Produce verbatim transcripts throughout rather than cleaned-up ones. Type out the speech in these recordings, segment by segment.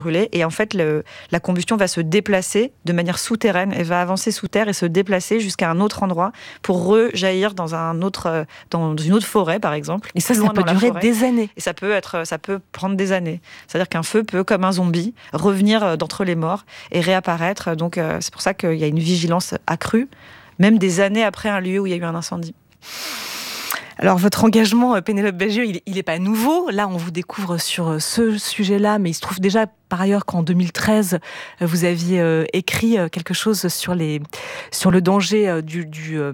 brûler. Et en fait, le, la combustion va se déplacer de manière souterraine. Elle va avancer sous terre et se déplacer jusqu'à un autre endroit pour rejaillir dans, un autre, dans une autre forêt, par exemple. Et ça, ça peut durer des années. Et ça peut, être, ça peut prendre des années. C'est-à-dire qu'un feu peut, comme un zombie, revenir d'entre les morts et réapparaître. Donc, euh, c'est pour ça qu'il y a une vigilance accrue, même des années après un lieu où il y a eu un incendie. Alors, votre engagement, Pénélope Bagieux, il n'est pas nouveau. Là, on vous découvre sur ce sujet-là, mais il se trouve déjà, par ailleurs, qu'en deux mille treize, vous aviez euh, écrit quelque chose sur, les, sur le danger euh, du... du euh,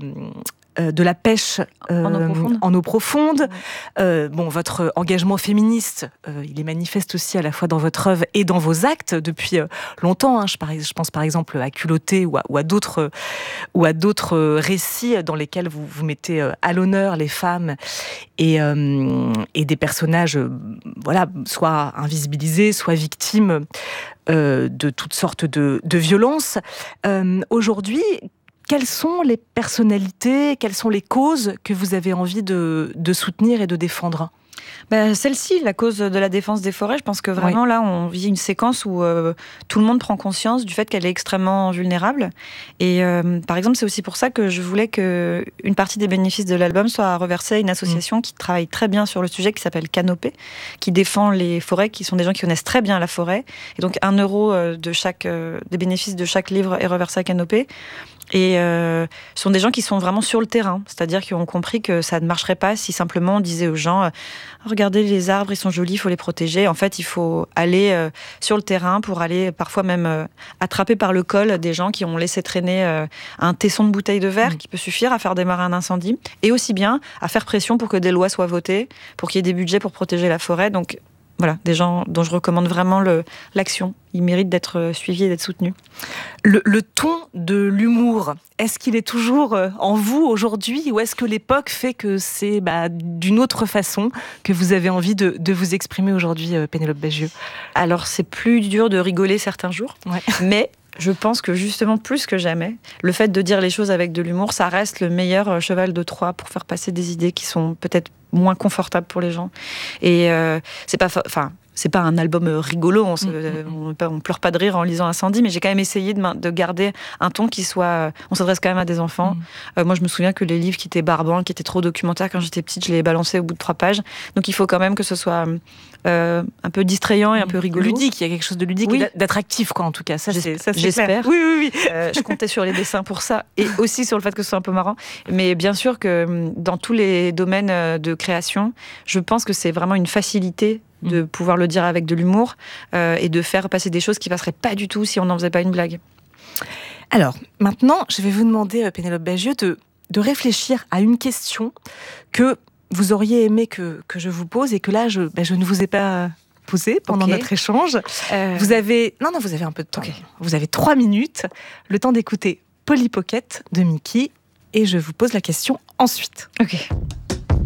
de la pêche euh, en eau profonde. En eau profonde. Ouais. Euh, bon, votre engagement féministe, euh, il est manifeste aussi à la fois dans votre œuvre et dans vos actes depuis euh, longtemps. Hein. Je, je pense par exemple à Culotté ou à, ou à d'autres ou à d'autres récits dans lesquels vous vous mettez euh, à l'honneur les femmes et euh, et des personnages, euh, voilà, soit invisibilisés, soit victimes euh, de toutes sortes de, de violences. Euh, aujourd'hui, quelles sont les personnalités, quelles sont les causes que vous avez envie de, de soutenir et de défendre ? Ben, celle-ci, la cause de la défense des forêts, je pense que vraiment oui. Là, on vit une séquence où euh, tout le monde prend conscience du fait qu'elle est extrêmement vulnérable. Et euh, par exemple, c'est aussi pour ça que je voulais qu'une partie des bénéfices de l'album soit reversée à une association mmh. qui travaille très bien sur le sujet, qui s'appelle Canopée, qui défend les forêts, qui sont des gens qui connaissent très bien la forêt. Et donc, un euro de chaque, euh, des bénéfices de chaque livre est reversé à Canopée. Et euh, ce sont des gens qui sont vraiment sur le terrain, c'est-à-dire qui ont compris que ça ne marcherait pas si simplement on disait aux gens euh, « Regardez les arbres, ils sont jolis, il faut les protéger ». En fait, il faut aller euh, sur le terrain pour aller parfois même euh, attraper par le col des gens qui ont laissé traîner euh, un tesson de bouteille de verre mmh. qui peut suffire à faire démarrer un incendie, et aussi bien à faire pression pour que des lois soient votées, pour qu'il y ait des budgets pour protéger la forêt. Donc voilà, des gens dont je recommande vraiment le, l'action. Ils méritent d'être suivis et d'être soutenus. Le, le ton de l'humour, est-ce qu'il est toujours en vous aujourd'hui, ou est-ce que l'époque fait que c'est bah, d'une autre façon que vous avez envie de, de vous exprimer aujourd'hui, Pénélope Bagieux ? Alors, c'est plus dur de rigoler certains jours, ouais. mais je pense que justement, plus que jamais, le fait de dire les choses avec de l'humour, ça reste le meilleur cheval de Troie pour faire passer des idées qui sont peut-être moins confortables pour les gens. Et euh, c'est pas... Enfin, c'est pas un album rigolo, on, se, mmh. on, on pleure pas de rire en lisant Incendie, mais j'ai quand même essayé de, de garder un ton qui soit... On s'adresse quand même à des enfants. Mmh. Euh, moi, je me souviens que les livres qui étaient barbants, qui étaient trop documentaires quand j'étais petite, je les balançais au bout de trois pages. Donc il faut quand même que ce soit euh, un peu distrayant et un peu rigolo. Ludique, il y a quelque chose de ludique oui. et d'attractif, quoi, en tout cas. Ça, c'est, ça, c'est J'espère. Clair. Oui, oui, oui. Euh, je comptais sur les dessins pour ça, et aussi sur le fait que ce soit un peu marrant. Mais bien sûr que dans tous les domaines de création, je pense que c'est vraiment une facilité de pouvoir le dire avec de l'humour euh, et de faire passer des choses qui passeraient pas du tout si on n'en faisait pas une blague. Alors, maintenant, je vais vous demander, Pénélope Bagieux, de, de réfléchir à une question que vous auriez aimé que, que je vous pose et que là, je, ben, je ne vous ai pas posée pendant okay. notre échange. Euh... Vous avez... Non, non, vous avez un peu de temps. Okay. Vous avez trois minutes, le temps d'écouter Polly Pocket de Mickey, et je vous pose la question ensuite. Ok.